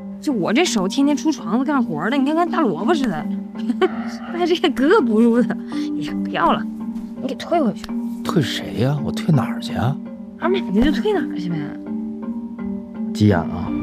就我这手天天出床子干活的，你看跟大萝卜似的，那这格格不入的。哎呀，不要了，你给退回去。 退谁呀？我退哪儿去啊？ 买的就退哪儿去呗？ 急眼啊！